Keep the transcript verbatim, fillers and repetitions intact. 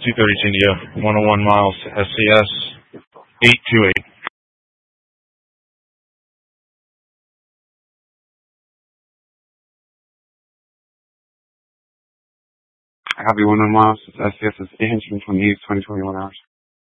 two thirty to India, one oh one miles to S C S eight two eight. Copy one oh one miles to S C S is eight hundred twenty-eight, twenty, twenty-one hours.